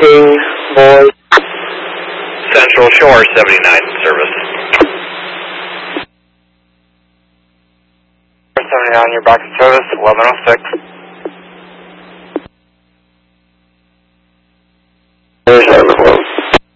King, Boy. Central Shore 79 service. 79, you're back in service, 1106.